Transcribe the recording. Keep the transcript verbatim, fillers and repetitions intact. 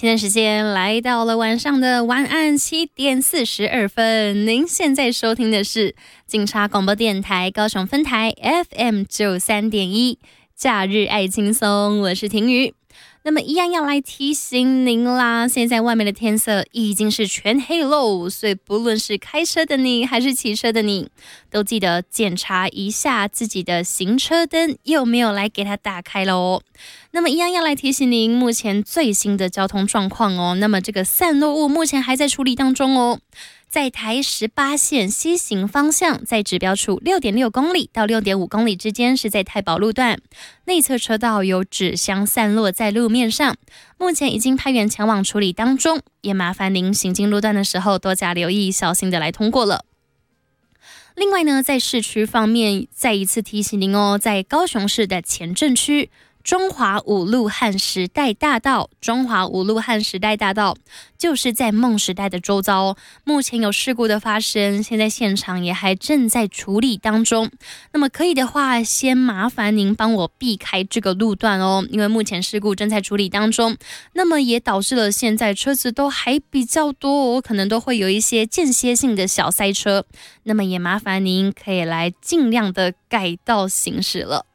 现在时间来到了晚上的晚安七点四十二分，您现在收听的是警察广播电台高雄分台 F M 九三点一，假日爱轻松，我是婷宇。那么一样要来提醒您啦，现在外面的天色已经是全黑喽，所以不论是开车的你还是骑车的你，都记得检查一下自己的行车灯有没有来给它打开喽。那么一样要来提醒您目前最新的交通状况哦。那么这个散落物目前还在处理当中哦。在台十八线西行方向，在指标处六点六公里到六点五公里之间是在太保路段，内侧车道有纸箱散落在路面上，目前已经派员前往处理当中，也麻烦您行经路段的时候多加留意，小心的来通过了。另外呢，在市区方面，再一次提醒您哦，在高雄市的前镇区中华五路和时代大道，中华五路和时代大道就是在梦时代的周遭，目前有事故的发生，现在现场也还正在处理当中。那么可以的话，先麻烦您帮我避开这个路段哦，因为目前事故正在处理当中，那么也导致了现在车子都还比较多哦，可能都会有一些间歇性的小塞车，那么也麻烦您可以来尽量的改道行驶了。